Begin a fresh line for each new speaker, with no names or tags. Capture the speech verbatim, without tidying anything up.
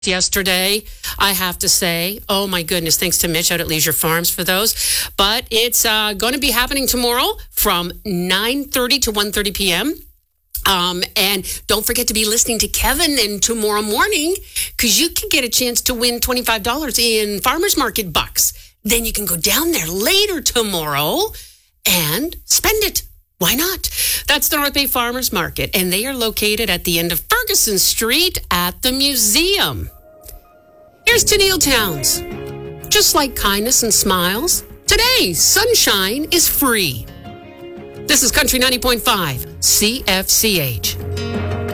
yesterday, I have to say. Oh, my goodness. Thanks to Mitch out at Leisure Farms for those. But it's uh, going to be happening tomorrow from nine thirty to one thirty p.m. Um, and don't forget to be listening to Kevin and tomorrow morning, because you can get a chance to win twenty-five dollars in farmers market bucks. Then you can go down there later tomorrow and spend it. Why not? That's the North Bay Farmers Market, and they are located at the end of Ferguson Street at the museum. Here's Tennille Towns. Just like kindness and smiles, today, sunshine is free. This is Country ninety point five, C F C H.